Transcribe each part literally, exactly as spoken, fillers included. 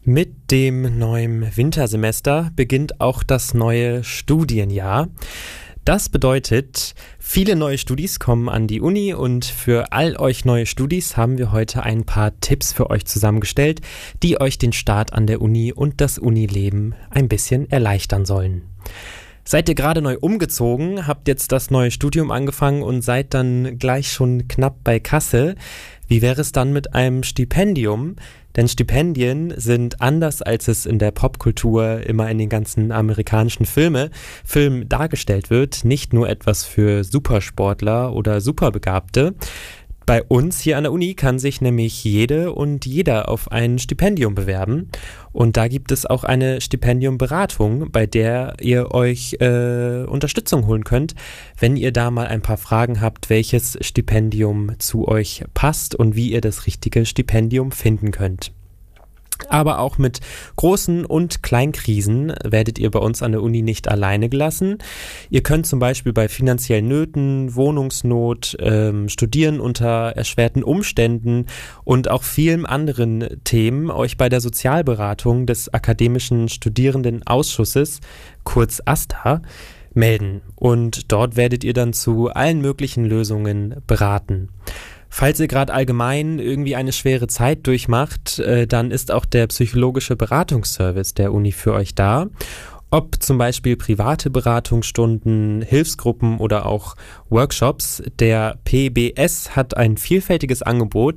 Mit dem neuen Wintersemester beginnt auch das neue Studienjahr. Das bedeutet, viele neue Studis kommen an die Uni und für all euch neue Studis haben wir heute ein paar Tipps für euch zusammengestellt, die euch den Start an der Uni und das Unileben ein bisschen erleichtern sollen. Seid ihr gerade neu umgezogen, habt jetzt das neue Studium angefangen und seid dann gleich schon knapp bei Kasse? Wie wäre es dann mit einem Stipendium? Denn Stipendien sind anders, als es in der Popkultur immer in den ganzen amerikanischen Filme, Filmen dargestellt wird, nicht nur etwas für Supersportler oder Superbegabte. Bei uns hier an der Uni kann sich nämlich jede und jeder auf ein Stipendium bewerben. Und da gibt es auch eine Stipendiumberatung, bei der ihr euch äh, Unterstützung holen könnt, wenn ihr da mal ein paar Fragen habt, welches Stipendium zu euch passt und wie ihr das richtige Stipendium finden könnt. Aber auch mit großen und Kleinkrisen werdet ihr bei uns an der Uni nicht alleine gelassen. Ihr könnt zum Beispiel bei finanziellen Nöten, Wohnungsnot, ähm, Studieren unter erschwerten Umständen und auch vielen anderen Themen euch bei der Sozialberatung des Akademischen Studierendenausschusses, kurz AStA, melden. Und dort werdet ihr dann zu allen möglichen Lösungen beraten. Falls ihr gerade allgemein irgendwie eine schwere Zeit durchmacht, äh, dann ist auch der psychologische Beratungsservice der Uni für euch da. Ob zum Beispiel private Beratungsstunden, Hilfsgruppen oder auch Workshops, der P B S hat ein vielfältiges Angebot,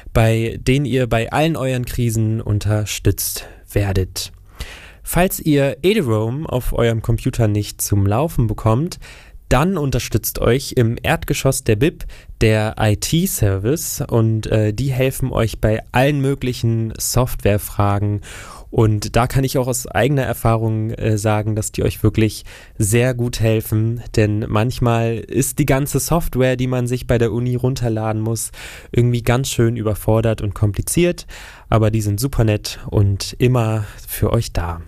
bei dem ihr bei allen euren Krisen unterstützt werdet. Falls ihr Ethereum auf eurem Computer nicht zum Laufen bekommt, dann unterstützt euch im Erdgeschoss der B I P der I T-Service und äh, die helfen euch bei allen möglichen Softwarefragen. Und da kann ich auch aus eigener Erfahrung äh, sagen, dass die euch wirklich sehr gut helfen, denn manchmal ist die ganze Software, die man sich bei der Uni runterladen muss, irgendwie ganz schön überfordert und kompliziert, aber die sind super nett und immer für euch da.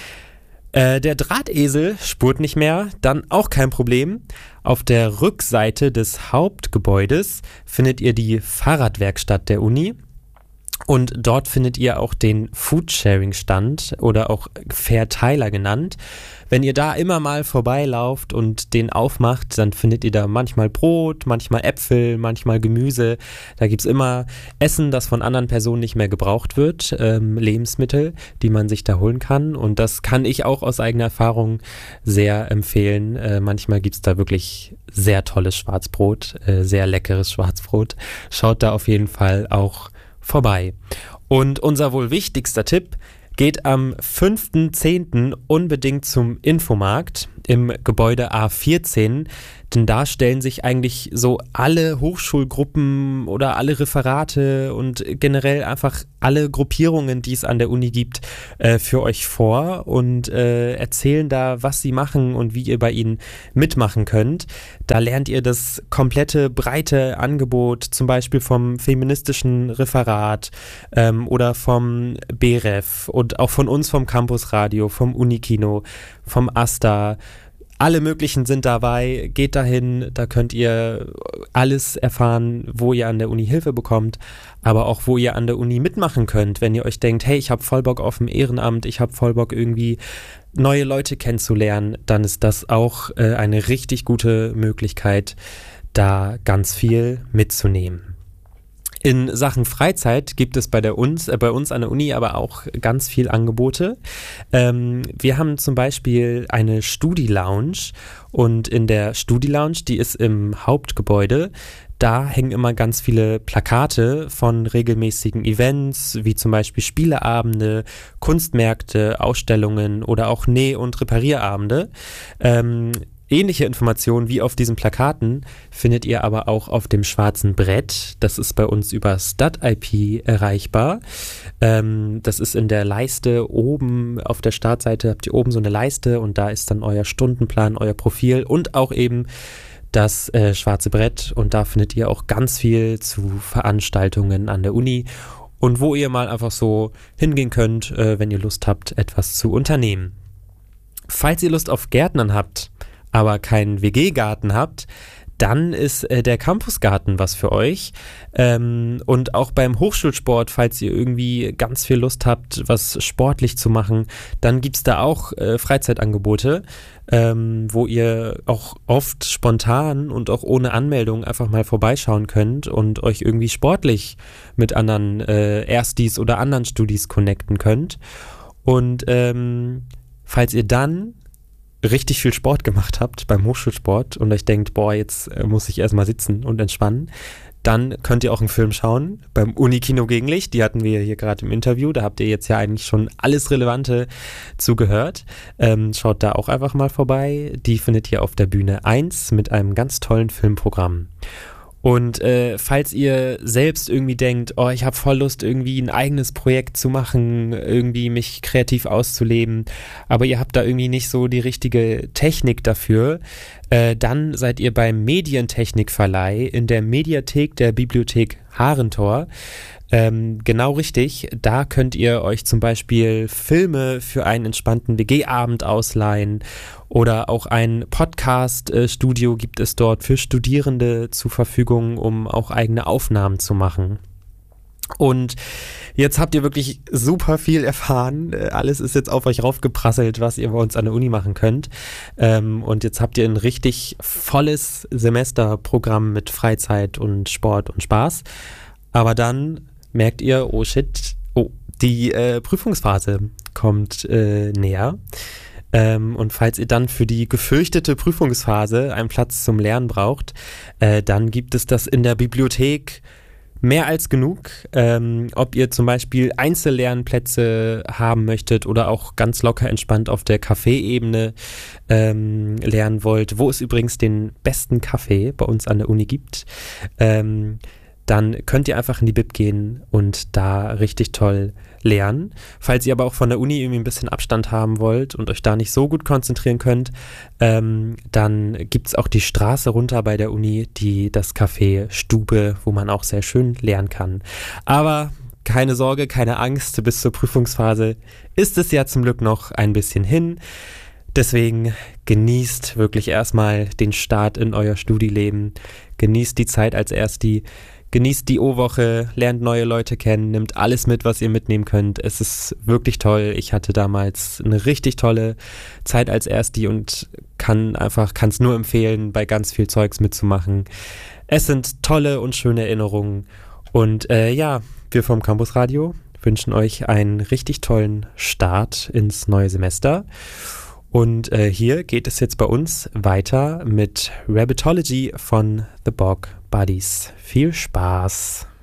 Äh, der Drahtesel spurt nicht mehr, dann auch kein Problem. Auf der Rückseite des Hauptgebäudes findet ihr die Fahrradwerkstatt der Uni. Und dort findet ihr auch den Foodsharing-Stand oder auch Verteiler genannt. Wenn ihr da immer mal vorbeilauft und den aufmacht, dann findet ihr da manchmal Brot, manchmal Äpfel, manchmal Gemüse. Da gibt's immer Essen, das von anderen Personen nicht mehr gebraucht wird, ähm, Lebensmittel, die man sich da holen kann. Und das kann ich auch aus eigener Erfahrung sehr empfehlen. Äh, manchmal gibt's da wirklich sehr tolles Schwarzbrot, äh, sehr leckeres Schwarzbrot. Schaut da auf jeden Fall auch vorbei. Und unser wohl wichtigster Tipp: geht am fünften zehnten unbedingt zum Infomarkt im Gebäude A vierzehn, denn da stellen sich eigentlich so alle Hochschulgruppen oder alle Referate und generell einfach alle Gruppierungen, die es an der Uni gibt, äh, für euch vor und äh, erzählen da, was sie machen und wie ihr bei ihnen mitmachen könnt. Da lernt ihr das komplette breite Angebot, zum Beispiel vom feministischen Referat ähm, oder vom B R E F und auch von uns vom Campusradio, vom Unikino, vom AStA. Alle möglichen sind dabei, geht dahin, da könnt ihr alles erfahren, wo ihr an der Uni Hilfe bekommt, aber auch wo ihr an der Uni mitmachen könnt, wenn ihr euch denkt, hey, ich habe voll Bock auf ein Ehrenamt, ich habe voll Bock irgendwie neue Leute kennenzulernen, dann ist das auch äh, eine richtig gute Möglichkeit, da ganz viel mitzunehmen. In Sachen Freizeit gibt es bei der uns, äh, bei uns an der Uni aber auch ganz viel Angebote. Ähm, wir haben zum Beispiel eine Studi-Lounge und in der Studi-Lounge, die ist im Hauptgebäude, da hängen immer ganz viele Plakate von regelmäßigen Events, wie zum Beispiel Spieleabende, Kunstmärkte, Ausstellungen oder auch Näh- und Reparierabende. Ähm, Ähnliche Informationen wie auf diesen Plakaten findet ihr aber auch auf dem schwarzen Brett. Das ist bei uns über StudIP erreichbar. Ähm, das ist in der Leiste oben auf der Startseite, habt ihr oben so eine Leiste und da ist dann euer Stundenplan, euer Profil und auch eben das äh, schwarze Brett. Und da findet ihr auch ganz viel zu Veranstaltungen an der Uni und wo ihr mal einfach so hingehen könnt, äh, wenn ihr Lust habt, etwas zu unternehmen. Falls ihr Lust auf Gärtnern habt, aber keinen W G-Garten habt, dann ist äh, der Campusgarten was für euch. Ähm, und auch beim Hochschulsport, falls ihr irgendwie ganz viel Lust habt, was sportlich zu machen, dann gibt's da auch äh, Freizeitangebote, ähm, wo ihr auch oft spontan und auch ohne Anmeldung einfach mal vorbeischauen könnt und euch irgendwie sportlich mit anderen äh, Erstis oder anderen Studis connecten könnt. Und ähm, falls ihr dann richtig viel Sport gemacht habt beim Hochschulsport und euch denkt, boah, jetzt äh, muss ich erstmal sitzen und entspannen, dann könnt ihr auch einen Film schauen beim Unikino Gegenlicht. Die hatten wir hier gerade im Interview. Da habt ihr jetzt ja eigentlich schon alles Relevante zugehört. Ähm, schaut da auch einfach mal vorbei. Die findet ihr auf der Bühne eins mit einem ganz tollen Filmprogramm. Und äh, falls ihr selbst irgendwie denkt, oh, ich habe voll Lust, irgendwie ein eigenes Projekt zu machen, irgendwie mich kreativ auszuleben, aber ihr habt da irgendwie nicht so die richtige Technik dafür, äh, dann seid ihr beim Medientechnikverleih in der Mediathek der Bibliothek Harentor. Ähm, genau richtig, da könnt ihr euch zum Beispiel Filme für einen entspannten W G-Abend ausleihen oder auch ein Podcast-Studio gibt es dort für Studierende zur Verfügung, um auch eigene Aufnahmen zu machen. Und jetzt habt ihr wirklich super viel erfahren. Alles ist jetzt auf euch raufgeprasselt, was ihr bei uns an der Uni machen könnt. Ähm, und jetzt habt ihr ein richtig volles Semesterprogramm mit Freizeit und Sport und Spaß. Aber dann merkt ihr, oh shit, oh, die äh, Prüfungsphase kommt äh, näher. Ähm, und falls ihr dann für die gefürchtete Prüfungsphase einen Platz zum Lernen braucht, äh, dann gibt es das in der Bibliothek mehr als genug. Ähm, ob ihr zum Beispiel Einzellernplätze haben möchtet oder auch ganz locker entspannt auf der Kaffeeebene ähm, lernen wollt, wo es übrigens den besten Kaffee bei uns an der Uni gibt, ähm, dann könnt ihr einfach in die Bib gehen und da richtig toll lernen. Falls ihr aber auch von der Uni irgendwie ein bisschen Abstand haben wollt und euch da nicht so gut konzentrieren könnt, ähm, dann gibt's auch die Straße runter bei der Uni, die das Café Stube, wo man auch sehr schön lernen kann. Aber keine Sorge, keine Angst, bis zur Prüfungsphase ist es ja zum Glück noch ein bisschen hin. Deswegen genießt wirklich erstmal den Start in euer Studieleben, genießt die Zeit als Ersti, genießt die O-Woche, lernt neue Leute kennen, nimmt alles mit, was ihr mitnehmen könnt. Es ist wirklich toll. Ich hatte damals eine richtig tolle Zeit als Ersti und kann einfach, kann es nur empfehlen, bei ganz viel Zeugs mitzumachen. Es sind tolle und schöne Erinnerungen. Und äh, ja, wir vom Campus Radio wünschen euch einen richtig tollen Start ins neue Semester. Und äh, hier geht es jetzt bei uns weiter mit Rabbitology von The Bog Buddies. Viel Spaß!